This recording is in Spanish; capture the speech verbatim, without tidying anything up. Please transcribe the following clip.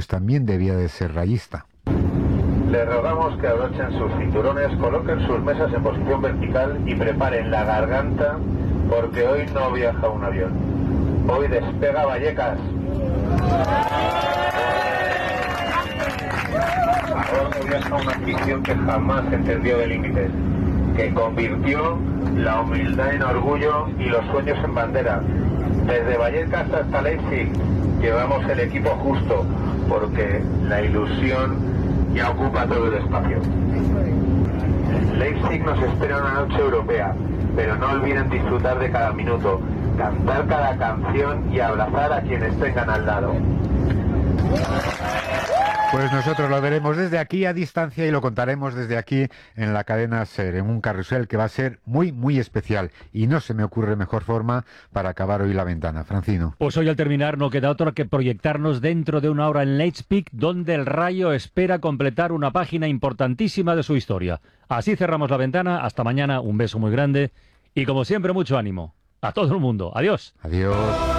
pues también debía de ser rayista. Les rogamos que abrochen sus cinturones, coloquen sus mesas en posición vertical y preparen la garganta, porque hoy no viaja un avión. Hoy despega Vallecas. Ahora viaja una afición que jamás entendió de límites, que convirtió la humildad en orgullo y los sueños en bandera. Desde Vallecas hasta Leipzig llevamos el equipo justo, porque la ilusión ya ocupa todo el espacio. En Leipzig nos espera una noche europea, pero no olviden disfrutar de cada minuto, cantar cada canción y abrazar a quienes tengan al lado. Pues nosotros lo veremos desde aquí a distancia y lo contaremos desde aquí en la cadena SER, en un carrusel que va a ser muy, muy especial. Y no se me ocurre mejor forma para acabar hoy la ventana. Francino. Pues hoy al terminar no queda otra que proyectarnos dentro de una hora en Leipzig, donde el Rayo espera completar una página importantísima de su historia. Así cerramos la ventana. Hasta mañana, un beso muy grande y como siempre mucho ánimo. A todo el mundo. Adiós. Adiós.